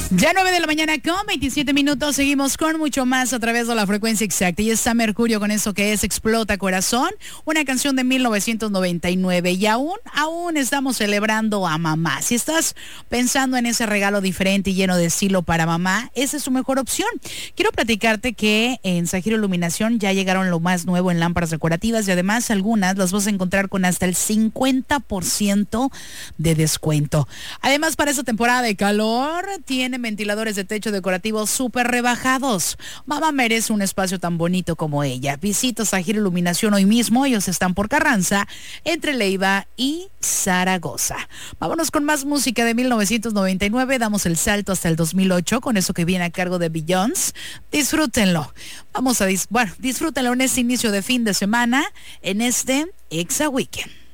Ya 9 de la mañana con 27 minutos, seguimos con mucho más a través de la frecuencia exacta. Y está Mercurio con eso que es Explota Corazón, una canción de 1999. Y aún estamos celebrando a mamá. Si estás pensando en ese regalo diferente y lleno de estilo para mamá, esa es su mejor opción. Quiero platicarte que en Zahiro Iluminación ya llegaron lo más nuevo en lámparas decorativas y además algunas las vas a encontrar con hasta el 50% de descuento. Además, para esta temporada de calor, tienen ventiladores de techo decorativos súper rebajados. Mamá merece un espacio tan bonito como ella. Visita Zahiro Iluminación hoy mismo. Ellos están por Carranza, entre Leiva y Zaragoza. Vámonos con más música de 1999. Damos el salto hasta el 2008 con eso que viene a cargo de Beyoncé. Disfrútenlo. Disfrútenlo en este inicio de fin de semana, en este Exa Weekend.